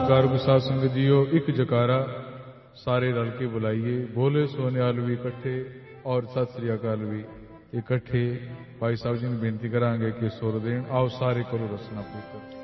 सत्कार के साथ संगत जीओ एक जकारा सारे रल के बुलाइए। बोले सोनियाल भी इकट्ठे और सत श्री अकाल भी इकट्ठे। भाई साहब जी ने बेनती करांगे कि सुर देन। आओ सारे करो रसना पूकर।